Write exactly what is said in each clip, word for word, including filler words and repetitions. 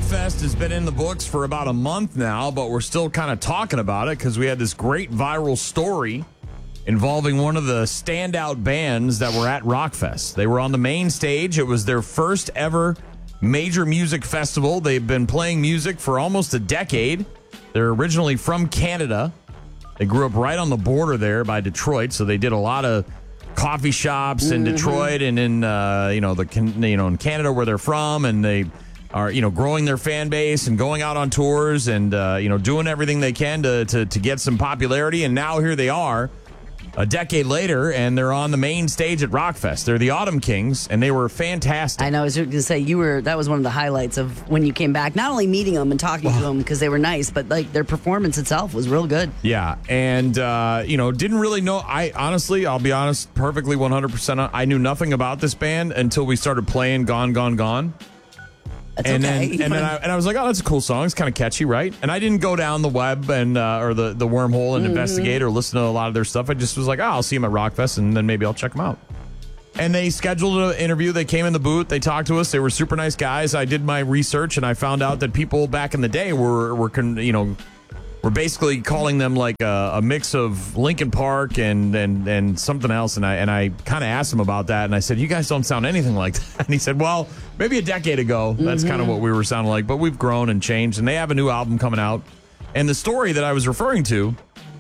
Rockfest has been in the books for about a month now, but we're still kind of talking about it because we had this great viral story involving one of the standout bands that were at Rockfest. They were on the main stage. It was their first ever major music festival. They've been playing music for almost a decade. They're originally from Canada. They grew up right on the border there by Detroit, so they did a lot of coffee shops in mm-hmm. Detroit and in uh, you know the you know in Canada where they're from, and they are you know growing their fan base and going out on tours and uh, you know doing everything they can to, to to get some popularity. And now here they are, a decade later, and they're on the main stage at Rockfest. They're the Autumn Kings, and they were fantastic. I know. I was going to say, you were. That was one of the highlights of when you came back. Not only meeting them and talking to them because they were nice, but like their performance itself was real good. Yeah, and uh, you know, didn't really know. I honestly, I'll be honest, perfectly one hundred percent. I knew nothing about this band until we started playing "Gone, Gone, Gone." That's and okay. then and then I, and I was like, oh, that's a cool song. It's kind of catchy, right? And I didn't go down the web and uh, or the, the wormhole and mm-hmm. investigate or listen to a lot of their stuff. I just was like, oh, I'll see them at Rockfest, and then maybe I'll check them out. And they scheduled an interview. They came in the booth. They talked to us. They were super nice guys. I did my research, and I found out that people back in the day were, were you know, were basically calling them like a, a mix of Linkin Park and, and, and something else. And I and I kind of asked him about that. And I said, you guys don't sound anything like that. And he said, well, maybe a decade ago, that's mm-hmm. kind of what we were sounding like. But we've grown and changed. And they have a new album coming out. And the story that I was referring to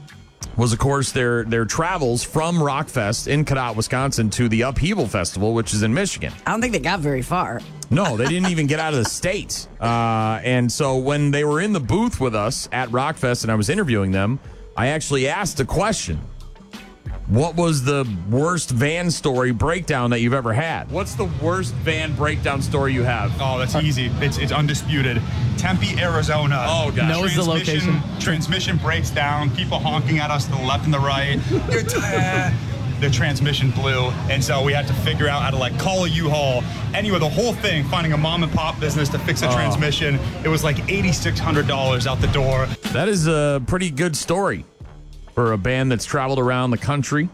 was, of course, their their travels from Rockfest in Cadott, Wisconsin, to the Upheaval Festival, which is in Michigan. I don't think they got very far. No, they didn't even get out of the state. Uh, and so when they were in the booth with us at Rockfest and I was interviewing them, I actually asked a question. What was the worst van story breakdown that you've ever had? What's the worst van breakdown story you have? Oh, that's easy. It's it's undisputed. Tempe, Arizona. Oh, gosh. Knows the location. Transmission breaks down. People honking at us to the left and the right. The transmission blew, and so we had to figure out how to like call a U-Haul. Anyway, the whole thing, finding a mom and pop business to fix a oh. transmission, it was like eighty-six hundred dollars out the door. That is a pretty good story for a band that's traveled around the country,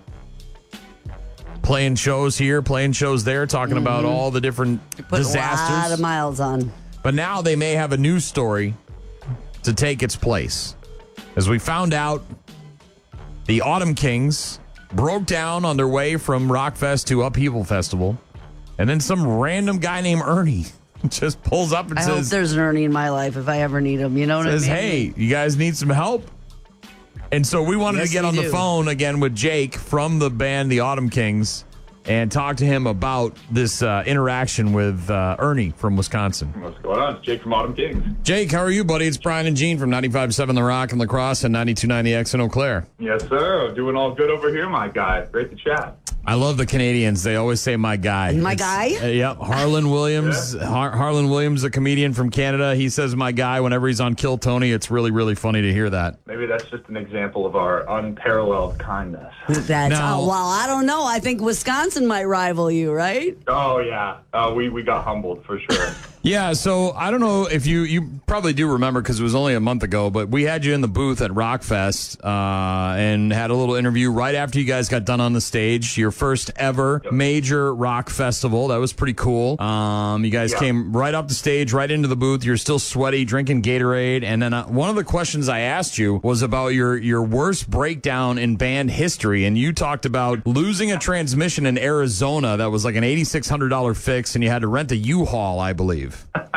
playing shows here, playing shows there, talking mm-hmm. about all the different Put disasters. a lot of miles on. But now they may have a new story to take its place. As we found out, the Autumn Kings broke down on their way from Rockfest to Upheaval Festival, and then some random guy named Ernie just pulls up and I says, hope there's an Ernie in my life if I ever need him. You know what I mean? Says, hey, you guys need some help? And so we wanted yes, to get on do. the phone again with Jake from the band The Autumn Kings and talk to him about this uh, interaction with uh, Ernie from Wisconsin. What's going on? It's Jake from Autumn Kings. Jake, how are you, buddy? It's Brian and Gene from ninety-five point seven The Rock and La Crosse and ninety-two point nine The X in Eau Claire. Yes, sir. Doing all good over here, my guy. Great to chat. I love the Canadians. They always say my guy. My it's, guy? Uh, yep. Harlan Williams. yeah. Har- Harlan Williams, a comedian from Canada. He says my guy whenever he's on Kill Tony. It's really, really funny to hear that. Maybe that's just an example of our unparalleled kindness. That's Now- oh, well, I don't know. I think Wisconsin might rival you, right? Oh, yeah. Uh, we, we got humbled for sure. Yeah, so I don't know if you, you probably do remember because it was only a month ago, but we had you in the booth at Rockfest uh, and had a little interview right after you guys got done on the stage. Your first ever yep. major rock festival. That was pretty cool. Um, you guys yeah. came right up the stage, right into the booth. You're still sweaty, drinking Gatorade. And then uh, one of the questions I asked you was about your, your worst breakdown in band history. And you talked about losing a transmission in Arizona that was like an eighty-six hundred dollars fix, and you had to rent a U-Haul, I believe.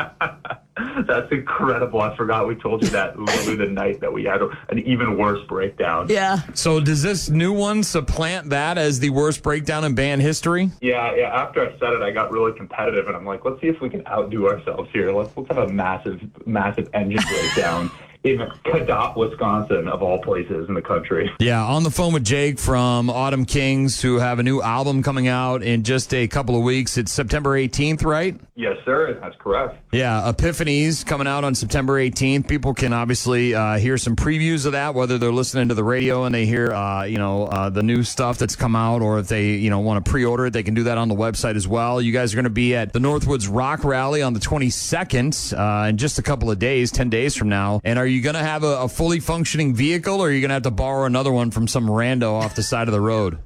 That's incredible. I forgot we told you that literally the night that we had an even worse breakdown. Yeah. So does this new one supplant that as the worst breakdown in band history? Yeah, yeah. After I said it, I got really competitive, and I'm like, let's see if we can outdo ourselves here. Let's, let's have a massive, massive engine breakdown in Cadott, Wisconsin, of all places in the country. Yeah, on the phone with Jake from Autumn Kings, who have a new album coming out in just a couple of weeks. It's September eighteenth, right? Yes, sir. That's correct. Yeah, Epiphanies coming out on September eighteenth. People can obviously uh, hear some previews of that, whether they're listening to the radio and they hear, uh, you know, uh, the new stuff that's come out, or if they, you know, want to pre-order it, they can do that on the website as well. You guys are going to be at the Northwoods Rock Rally on the twenty-second uh, in just a couple of days, ten days from now. And are you going to have a, a fully functioning vehicle, or are you going to have to borrow another one from some rando off the side of the road?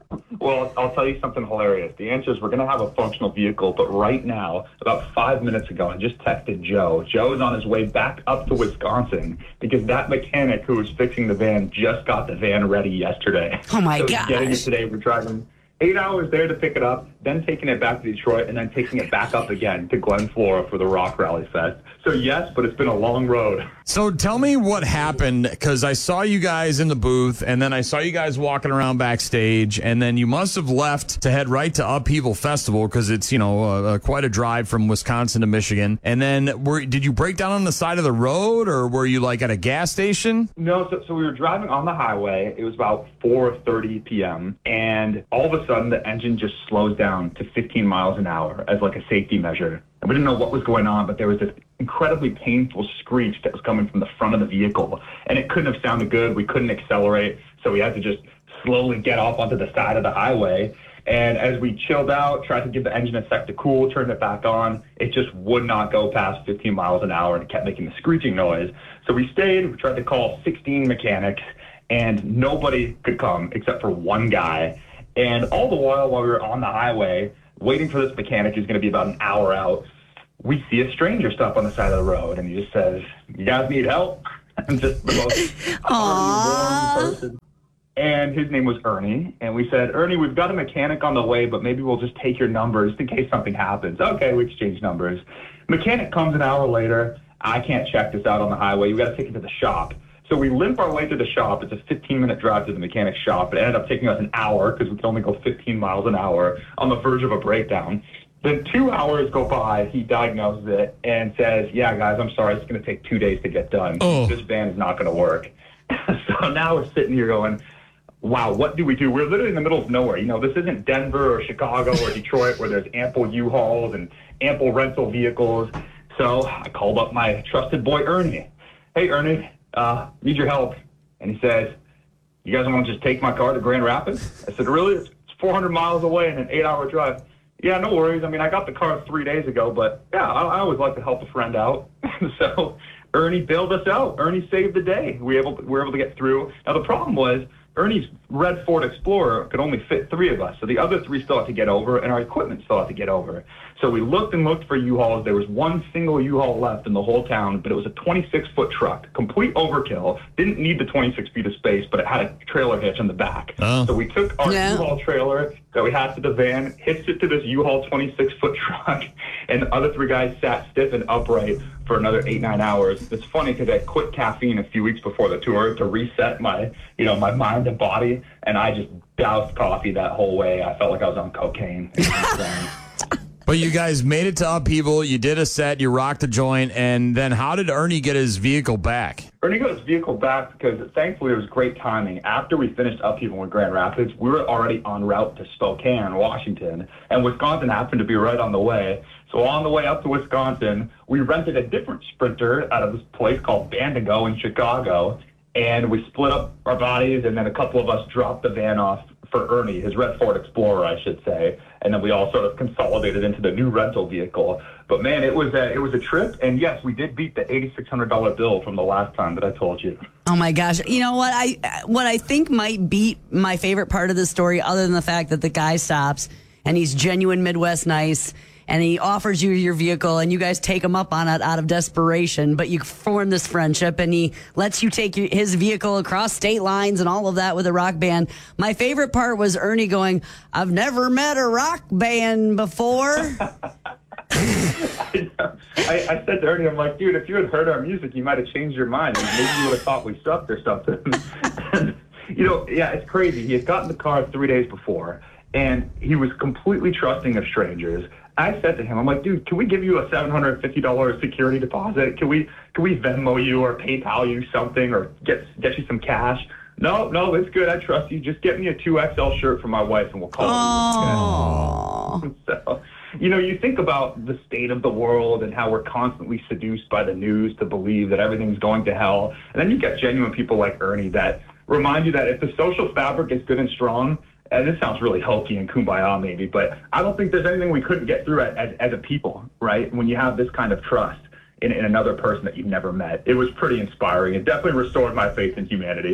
Well, I'll tell you something hilarious. The answer is we're going to have a functional vehicle, but right now, about five minutes ago, I just texted Joe. Joe is on his way back up to Wisconsin because that mechanic who was fixing the van just got the van ready yesterday. Oh, my so gosh. Getting it today, we're driving eight hours there to pick it up, then taking it back to Detroit, and then taking it back up again to Glen, Flora for the Rock Rally Fest. So, yes, but it's been a long road. So tell me what happened, because I saw you guys in the booth, and then I saw you guys walking around backstage, and then you must have left to head right to Upheaval Festival, because it's, you know, uh, uh, quite a drive from Wisconsin to Michigan. And then were, did you break down on the side of the road, or were you, like, at a gas station? No, so, so we were driving on the highway. It was about four thirty p.m., and all of a sudden the engine just slows down to fifteen miles an hour as, like, a safety measure. And we didn't know what was going on, but there was this incredibly painful screech that was coming from the front of the vehicle. And it couldn't have sounded good. We couldn't accelerate. So we had to just slowly get off onto the side of the highway. And as we chilled out, tried to give the engine a sec to cool, turned it back on, it just would not go past fifteen miles an hour and it kept making the screeching noise. So we stayed. We tried to call sixteen mechanics, and nobody could come except for one guy. And all the while, while we were on the highway, waiting for this mechanic who's going to be about an hour out, we see a stranger stop on the side of the road, and he just says, "You guys need help?" I'm just the most warm person. And his name was Ernie, and we said, "Ernie, we've got a mechanic on the way, but maybe we'll just take your number just in case something happens." Okay, we exchanged numbers. Mechanic comes an hour later. I can't check this out on the highway. You got to take it to the shop. So we limp our way to the shop. It's a fifteen-minute drive to the mechanic's shop. It ended up taking us an hour because we could only go fifteen miles an hour on the verge of a breakdown. Then two hours go by. He diagnoses it and says, "Yeah, guys, I'm sorry. It's going to take two days to get done. Oh. This van is not going to work." So now we're sitting here going, wow, what do we do? We're literally in the middle of nowhere. You know, this isn't Denver or Chicago or Detroit where there's ample U-Hauls and ample rental vehicles. So I called up my trusted boy, Ernie. "Hey, Ernie, uh, need your help." And he says, "You guys want to just take my car to Grand Rapids?" I said, "Really? It's four hundred miles away and an eight-hour drive." "Yeah, no worries. I mean, I got the car three days ago, but yeah, I, I always like to help a friend out." So Ernie bailed us out. Ernie saved the day. We were able to, we were able to get through. Now, the problem was Ernie's red Ford Explorer could only fit three of us, so the other three still had to get over, and our equipment still had to get over. So we looked and looked for U-Hauls. There was one single U-Haul left in the whole town, but it was a twenty-six foot truck, complete overkill. Didn't need the twenty-six feet of space, but it had a trailer hitch in the back. Oh. So we took our Yeah. U-Haul trailer that we had to the van, hitched it to this U-Haul twenty-six foot truck, and the other three guys sat stiff and upright for another eight, nine hours. It's funny because I quit caffeine a few weeks before the tour to reset my, you know, my mind and body, and I just doused coffee that whole way. I felt like I was on cocaine. But you guys made it to Upheaval. You did a set. You rocked the joint. And then how did Ernie get his vehicle back? Ernie got his vehicle back because, thankfully, it was great timing. After we finished Upheaval in Grand Rapids, we were already en route to Spokane, Washington, and Wisconsin happened to be right on the way. So on the way up to Wisconsin, we rented a different Sprinter out of this place called Bandigo in Chicago, and we split up our bodies, and then a couple of us dropped the van off for Ernie, his red Ford Explorer, I should say, and then we all sort of consolidated into the new rental vehicle. But man, it was a, it was a trip, and yes, we did beat the eighty-six hundred dollars bill from the last time that I told you. Oh my gosh! You know what I what I think might beat my favorite part of the story, other than the fact that the guy stops and he's genuine Midwest nice, and he offers you your vehicle, and you guys take him up on it out of desperation, but you form this friendship, and he lets you take your, his vehicle across state lines and all of that with a rock band. My favorite part was Ernie going, "I've never met a rock band before." I, I said to Ernie, I'm like, dude, if you had heard our music, you might have changed your mind, and maybe you would have thought we sucked or something. And, you know, yeah, it's crazy. He had gotten the car three days before, and he was completely trusting of strangers. I said to him, I'm like, dude, can we give you a seven hundred fifty dollars security deposit? Can we can we Venmo you or PayPal you something or get get you some cash? No, no, it's good. I trust you. Just get me a two X L shirt for my wife and we'll call Oh. it. So, you know, you think about the state of the world and how we're constantly seduced by the news to believe that everything's going to hell. And then you get genuine people like Ernie that remind you that if the social fabric is good and strong, and this sounds really hokey and kumbaya maybe, but I don't think there's anything we couldn't get through as, as, as a people, right? When you have this kind of trust in, in another person that you've never met. It was pretty inspiring. It definitely restored my faith in humanity.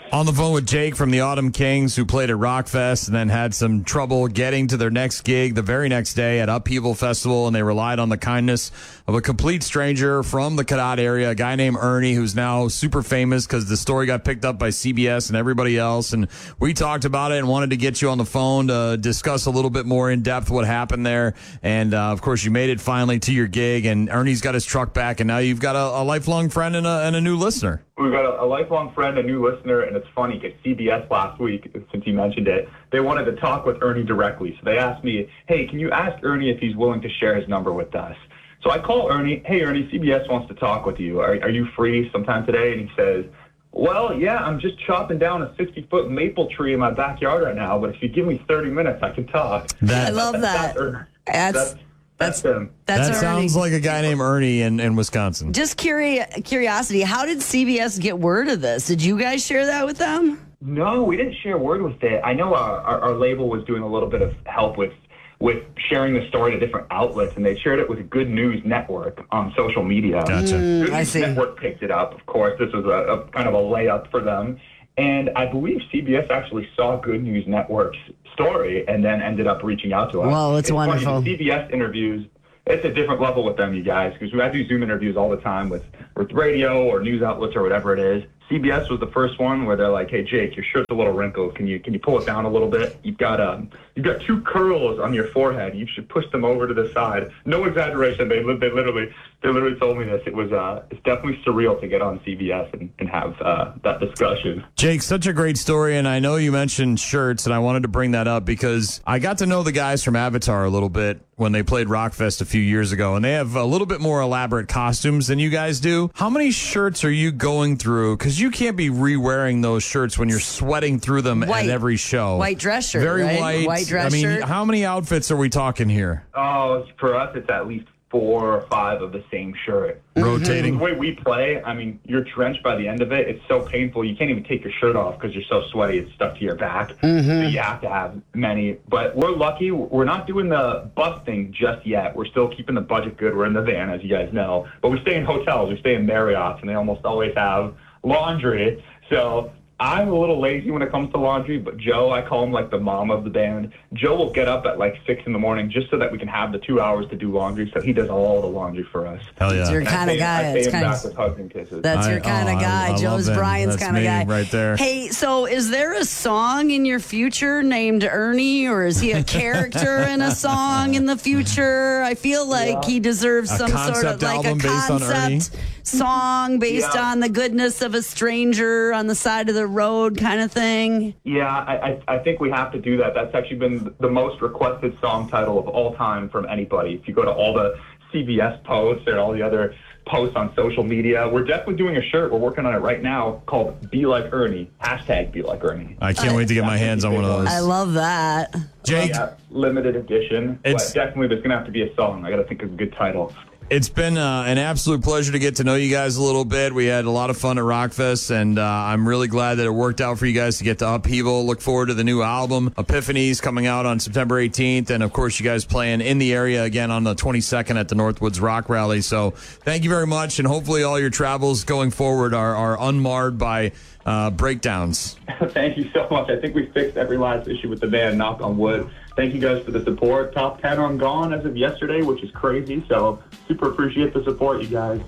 On the phone with Jake from the Autumn Kings, who played at Rockfest and then had some trouble getting to their next gig the very next day at Upheaval Festival, and they relied on the kindness of a complete stranger from the Cadott area, a guy named Ernie, who's now super famous because the story got picked up by C B S and everybody else. And we talked about it and wanted to get you on the phone to discuss a little bit more in depth what happened there. And, uh, of course, you made it finally to your gig, and Ernie's got his truck back, and now you've got a, a lifelong friend and a, and a new listener. We've got a, a lifelong friend, a new listener, and it's funny because C B S last week, since you mentioned it, they wanted to talk with Ernie directly. So they asked me, hey, can you ask Ernie if he's willing to share his number with us? So I call Ernie, hey, Ernie, C B S wants to talk with you. Are, are you free sometime today? And he says, well, yeah, I'm just chopping down a sixty-foot maple tree in my backyard right now, but if you give me thirty minutes, I can talk. That, I love that. That's, that's, that's, that's, that's him. That's that Ernie. Sounds like a guy named Ernie in, in Wisconsin. Just curi- curiosity, how did C B S get word of this? Did you guys share that with them? No, we didn't share word with it. I know our, our, our label was doing a little bit of help with with sharing the story to different outlets, and they shared it with Good News Network on social media. Gotcha. Mm, Good I News see. Network picked it up, of course. This was a, a kind of a layup for them. And I believe C B S actually saw Good News Network's story and then ended up reaching out to us. Well, it's, it's wonderful. Funny, the C B S interviews, it's a different level with them, you guys, because I do Zoom interviews all the time with, with radio or news outlets or whatever it is. C B S was the first one where they're like, "Hey Jake, your shirt's a little wrinkled. Can you can you pull it down a little bit? You've got um you've got two curls on your forehead. You should push them over to the side." No exaggeration. They li- they literally they literally told me this. It was uh it's definitely surreal to get on C B S and, and have uh, that discussion. Jake, such a great story, and I know you mentioned shirts, and I wanted to bring that up because I got to know the guys from Avatar a little bit when they played Rockfest a few years ago, and they have a little bit more elaborate costumes than you guys do. How many shirts are you going through? Because you can't be re-wearing those shirts when you're sweating through them White. at every show. White dress shirt, Very right? white. White dress I mean, shirt. how many outfits are we talking here? Oh, for us, it's at least four or five of the same shirt. Rotating. The way we play, I mean, you're drenched by the end of it. It's so painful. You can't even take your shirt off because you're so sweaty. It's stuck to your back. Mm-hmm. So you have to have many. But we're lucky. We're not doing the bus thing just yet. We're still keeping the budget good. We're in the van, as you guys know. But we stay in hotels. We stay in Marriott's, and they almost always have laundry. So I'm a little lazy when it comes to laundry, but Joe, I call him like the mom of the band. Joe will get up at like six in the morning just so that we can have the two hours to do laundry. So he does all the laundry for us. Hell yeah. It's your And I kind of pay- guy. I pay It's him kind back of. with hugs and kisses. That's I- your kind oh, of I- guy. I love Joe's them. Brian's That's kind of me guy. right there. Hey, so is there a song in your future named Ernie, or is he a character in a song in the future? I feel like he deserves A some sort concept of like a album based on Ernie? concept song based Yeah. on the goodness of a stranger on the side of the road kind of thing. Yeah, I, I I think we have to do that. That's actually been the most requested song title of all time from anybody. If you go to all the C B S posts and all the other posts on social media, we're definitely doing a shirt. We're working on it right now called Be Like Ernie. Hashtag Be Like Ernie. I can't wait to get my hands on one of those. I love that. Jake, Yeah, limited edition. It's- But definitely there's going to have to be a song. I got to think of a good title. it's been uh, an absolute pleasure to get to know you guys a little bit. We had a lot of fun at Rockfest, and uh, I'm really glad that it worked out for you guys to get to Upheaval. Look forward to the new album, Epiphanies, coming out on September eighteenth, and of course, you guys playing in the area again on the twenty-second at the Northwoods Rock Rally. So thank you very much, and hopefully all your travels going forward are, are unmarred by uh, breakdowns. Thank you so much. I think we fixed every last issue with the band, knock on wood. Thank you guys for the support. Top ten on Gone as of yesterday, which is crazy. So super appreciate the support, you guys.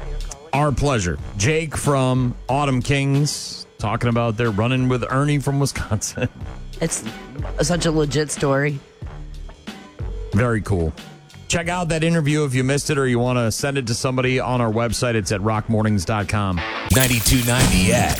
Our pleasure. Jake from Autumn Kings talking about their running with Ernie from Wisconsin. It's such a legit story. Very cool. Check out that interview if you missed it or you want to send it to somebody on our website. It's at rock mornings dot com. ninety-two point nine The X.